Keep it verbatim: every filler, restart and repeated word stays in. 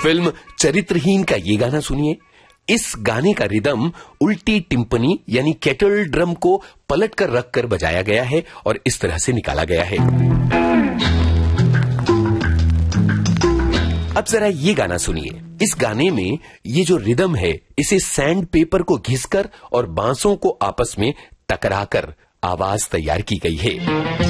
Film चरित्रहीन का ये गाना सुनिए। इस गाने का रिदम उल्टी टिम्पनी यानी केटल ड्रम को पलट कर रख कर बजाया गया है और इस तरह से निकाला गया है। अब जरा ये गाना सुनिए। इस गाने में ये जो रिदम है इसे सैंड पेपर को घिसकर और बांसों को आपस में टकराकर आवाज तैयार की गई है।